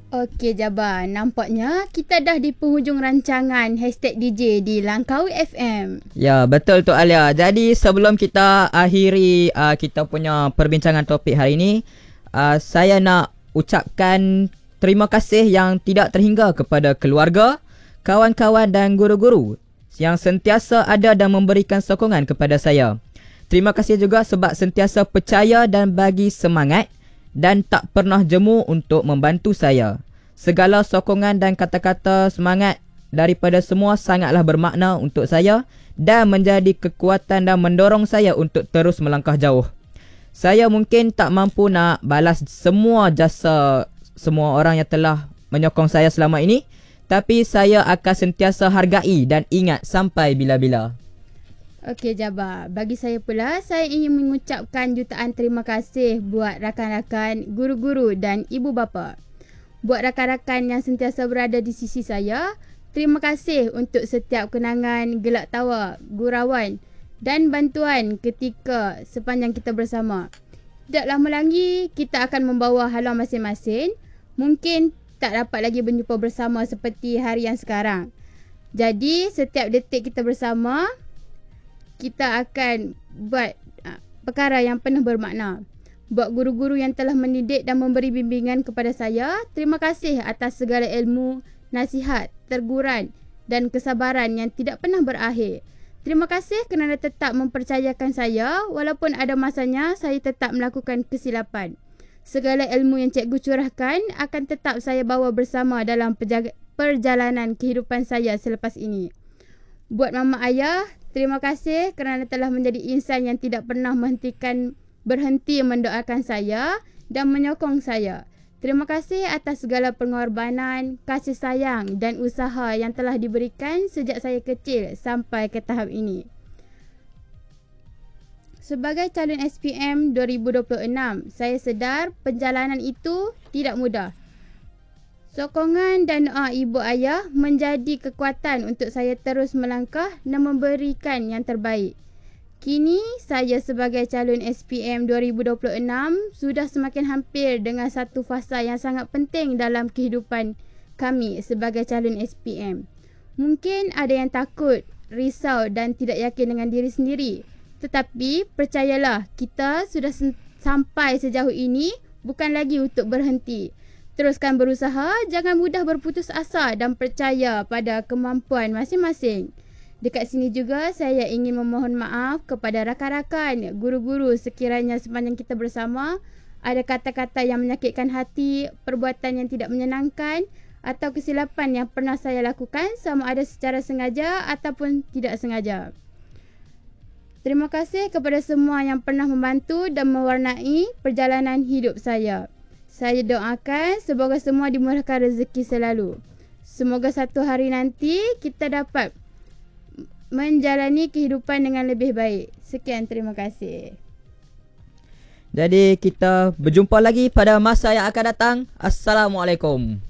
Okey Jabar, nampaknya kita dah di penghujung rancangan #DJ di Langkawi FM. Ya, betul tu Alia. Jadi sebelum kita akhiri kita punya perbincangan topik hari ini, saya nak ucapkan terima kasih yang tidak terhingga kepada keluarga, kawan-kawan dan guru-guru yang sentiasa ada dan memberikan sokongan kepada saya. Terima kasih juga sebab sentiasa percaya dan bagi semangat dan tak pernah jemu untuk membantu saya. Segala sokongan dan kata-kata semangat daripada semua sangatlah bermakna untuk saya dan menjadi kekuatan dan mendorong saya untuk terus melangkah jauh. Saya mungkin tak mampu nak balas semua jasa semua orang yang telah menyokong saya selama ini, tapi saya akan sentiasa hargai dan ingat sampai bila-bila. Okey Jabar, bagi saya pula, saya ingin mengucapkan jutaan terima kasih buat rakan-rakan, guru-guru dan ibu bapa. Buat rakan-rakan yang sentiasa berada di sisi saya, terima kasih untuk setiap kenangan, gelak tawa, gurauan dan bantuan ketika sepanjang kita bersama. Tak lama lagi, kita akan membawa haluan masing-masing. Mungkin tak dapat lagi berjumpa bersama seperti hari yang sekarang. Jadi, setiap detik kita bersama, kita akan buat perkara yang penuh bermakna. Buat guru-guru yang telah mendidik dan memberi bimbingan kepada saya, terima kasih atas segala ilmu, nasihat, teguran dan kesabaran yang tidak pernah berakhir. Terima kasih kerana tetap mempercayakan saya walaupun ada masanya saya tetap melakukan kesilapan. Segala ilmu yang cikgu curahkan akan tetap saya bawa bersama dalam perjalanan kehidupan saya selepas ini. Buat mama ayah, terima kasih kerana telah menjadi insan yang tidak pernah berhenti mendoakan saya dan menyokong saya. Terima kasih atas segala pengorbanan, kasih sayang dan usaha yang telah diberikan sejak saya kecil sampai ke tahap ini. Sebagai calon SPM 2026, saya sedar perjalanan itu tidak mudah. Sokongan dan doa ibu ayah menjadi kekuatan untuk saya terus melangkah dan memberikan yang terbaik. Kini, saya sebagai calon SPM 2026 sudah semakin hampir dengan satu fasa yang sangat penting dalam kehidupan kami sebagai calon SPM. Mungkin ada yang takut, risau dan tidak yakin dengan diri sendiri. Tetapi, percayalah, kita sudah sampai sejauh ini bukan lagi untuk berhenti. Teruskan berusaha, jangan mudah berputus asa dan percaya pada kemampuan masing-masing. Dekat sini juga saya ingin memohon maaf kepada rakan-rakan, guru-guru sekiranya sepanjang kita bersama ada kata-kata yang menyakitkan hati, perbuatan yang tidak menyenangkan atau kesilapan yang pernah saya lakukan sama ada secara sengaja ataupun tidak sengaja. Terima kasih kepada semua yang pernah membantu dan mewarnai perjalanan hidup saya. Saya doakan semoga semua dimurahkan rezeki selalu. Semoga satu hari nanti kita dapat menjalani kehidupan dengan lebih baik. Sekian, terima kasih. Jadi kita berjumpa lagi pada masa yang akan datang. Assalamualaikum.